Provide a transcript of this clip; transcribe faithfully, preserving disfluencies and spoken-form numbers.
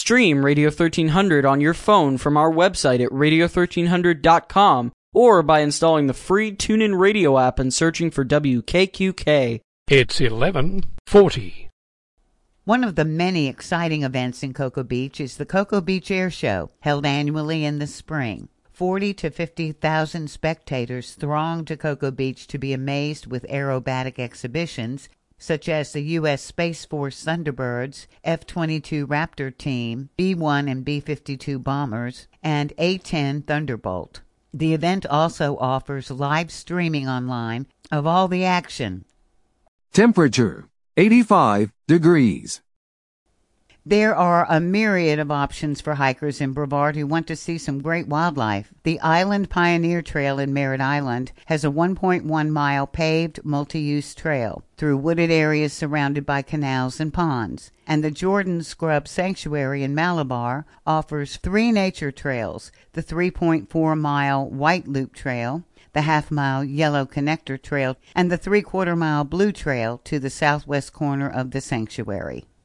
Stream Radio thirteen hundred on your phone from our website at radio thirteen hundred dot com or by installing the free TuneIn Radio app and searching for W K Q K. It's eleven forty. One of the many exciting events in Cocoa Beach is the Cocoa Beach Air Show, held annually in the spring. Forty to fifty thousand spectators throng to Cocoa Beach to be amazed with aerobatic exhibitions, such as the U S Space Force Thunderbirds, F twenty-two Raptor team, B one and B fifty-two bombers, and A ten Thunderbolt. The event also offers live streaming online of all the action. Temperature, eighty-five degrees. There are a myriad of options for hikers in Brevard who want to see some great wildlife. The Island Pioneer Trail in Merritt Island has a one point one mile paved multi-use trail through wooded areas surrounded by canals and ponds. And the Jordan Scrub Sanctuary in Malabar offers three nature trails, the three point four mile White Loop Trail, the half-mile Yellow Connector Trail, and the three-quarter mile Blue Trail to the southwest corner of the sanctuary.